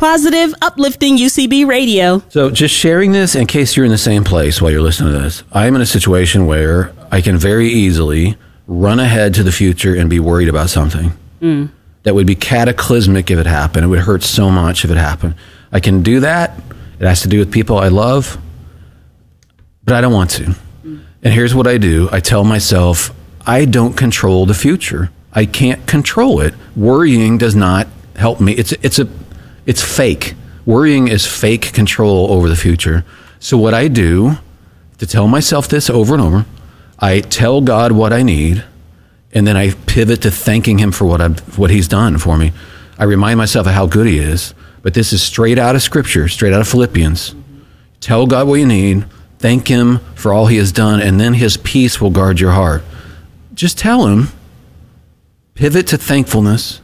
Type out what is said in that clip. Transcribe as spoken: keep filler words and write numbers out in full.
Positive, uplifting U C B radio. So just sharing this in case you're in the same place while you're listening to this. I'm in a situation where I can very easily run ahead to the future and be worried about something mm. that would be cataclysmic if it happened. It would hurt so much if it happened. I can do that. It has to do with people I love, but I don't want to. Mm. And here's what I do. I tell myself, I don't control the future. I can't control it. Worrying does not help me. It's it's a it's fake. Worrying is fake control over the future. So what I do to tell myself this over and over, I tell God what I need, and then I pivot to thanking him for what I've, what he's done for me. I remind myself of how good he is, but this is straight out of Scripture, straight out of Philippians. Tell God what you need, thank him for all he has done, and then his peace will guard your heart. Just tell him, pivot to thankfulness,